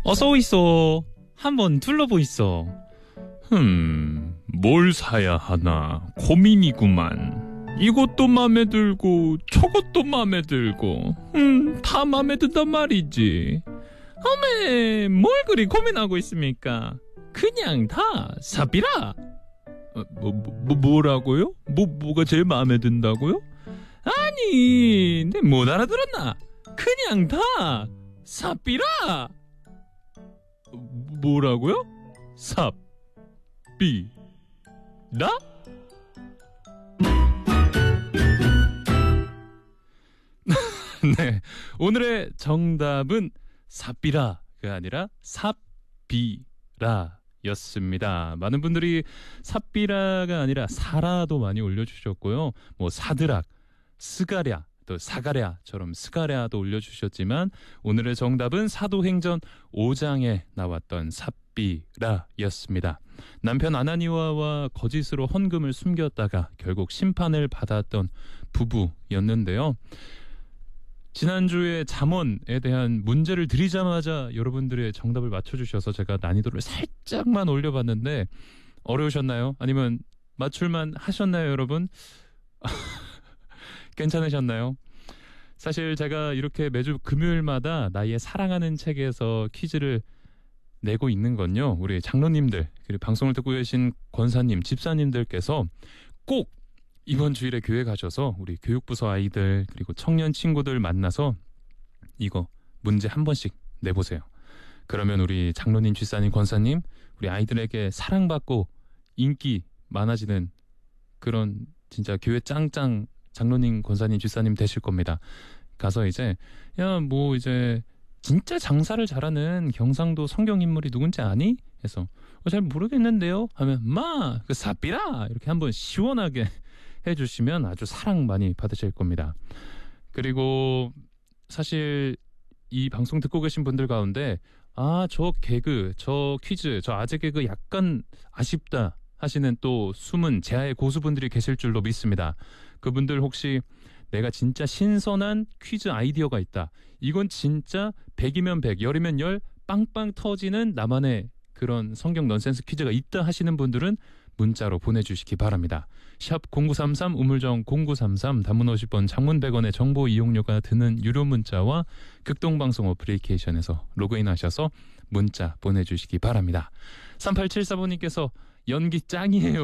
어서 있어. 한번 둘러보이소. 뭘 사야 하나 고민이구만. 이것도 맘에 들고 저것도 맘에 들고 다 맘에 든단 말이지. 어메, 뭘 그리 고민하고 있습니까? 그냥 다 사비라. 뭐라고요? 뭐가 제일 마음에 든다고요? 아니, 내 못 알아들었나? 그냥 다 사비라. 뭐라고요? 삽비라? 네, 오늘의 정답은 삽비라가 아니라 삽비라였습니다. 많은 분들이 삽비라가 아니라 사라도 많이 올려주셨고요. 뭐 사드락, 스가랴, 또 사가랴처럼 스가랴도 올려주셨지만 오늘의 정답은 사도행전 5장에 나왔던 삽비라였습니다. 남편 아나니아와 거짓으로 헌금을 숨겼다가 결국 심판을 받았던 부부였는데요. 지난주에 잠언에 대한 문제를 드리자마자 여러분들의 정답을 맞춰주셔서 제가 난이도를 살짝만 올려봤는데 어려우셨나요? 아니면 맞출만 하셨나요, 여러분? 괜찮으셨나요? 사실 제가 이렇게 매주 금요일마다 나의 사랑하는 책에서 퀴즈를 내고 있는 건요, 우리 장로님들 그리고 방송을 듣고 계신 권사님, 집사님들께서 꼭 이번 주일에 교회 가셔서 우리 교육부서 아이들 그리고 청년 친구들 만나서 이거 문제 한 번씩 내보세요. 그러면 우리 장로님, 집사님, 권사님 우리 아이들에게 사랑받고 인기 많아지는 그런 진짜 교회 짱짱 장로님, 권사님, 집사님 되실 겁니다. 가서 이제 이제 진짜 장사를 잘하는 경상도 성경인물이 누군지 아니? 해서 잘 모르겠는데요 하면 그 사비라 이렇게 한번 시원하게 해주시면 아주 사랑 많이 받으실 겁니다. 그리고 사실 이 방송 듣고 계신 분들 가운데 저 개그, 저 퀴즈, 저 아재 개그 약간 아쉽다 하시는 또 숨은 제아의 고수분들이 계실 줄로 믿습니다. 그분들 혹시 내가 진짜 신선한 퀴즈 아이디어가 있다. 이건 진짜 100이면 100, 10이면 10 빵빵 터지는 나만의 그런 성경 넌센스 퀴즈가 있다 하시는 분들은 문자로 보내주시기 바랍니다. 샵 0933 우물정 0933 단문 50원 장문 100원의 정보 이용료가 드는 유료 문자와 극동방송 어플리케이션에서 로그인하셔서 문자 보내주시기 바랍니다. 3874번님께서 연기 짱이에요.